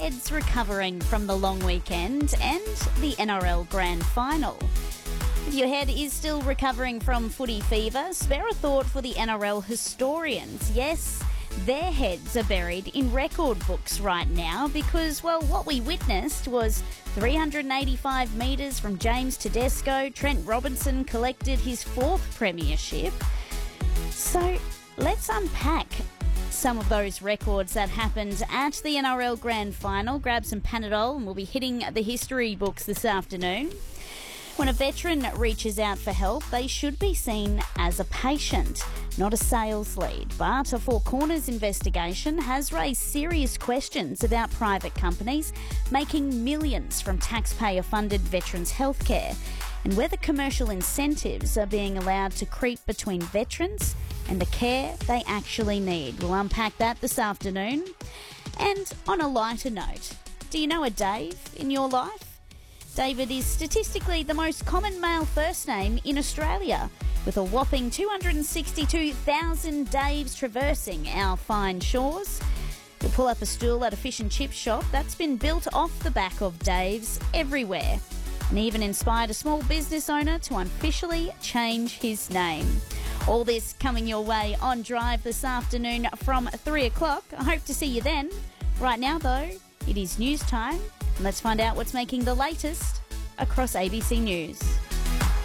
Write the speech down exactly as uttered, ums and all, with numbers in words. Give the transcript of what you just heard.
heads recovering from the long weekend and the N R L Grand Final. If your head is still recovering from footy fever, spare a thought for the N R L historians. Yes, their heads are buried in record books right now because, well, what we witnessed was three hundred eighty-five metres from James Tedesco. Trent Robinson collected his fourth premiership. So let's unpack some of those records that happened at the N R L Grand Final. Grab some Panadol and we'll be hitting the history books this afternoon. When a veteran reaches out for help, they should be seen as a patient, not a sales lead. But a Four Corners investigation has raised serious questions about private companies making millions from taxpayer-funded veterans' healthcare and whether commercial incentives are being allowed to creep between veterans and the care they actually need. We'll unpack that this afternoon. And on a lighter note, do you know a Dave in your life? David is statistically the most common male first name in Australia, with a whopping two hundred sixty-two thousand Daves traversing our fine shores. You'll pull up a stool at a fish and chip shop that's been built off the back of Daves everywhere, and even inspired a small business owner to unofficially change his name. All this coming your way on Drive this afternoon from three o'clock. I hope to see you then. Right now, though, it is news time. Let's find out what's making the latest across A B C News.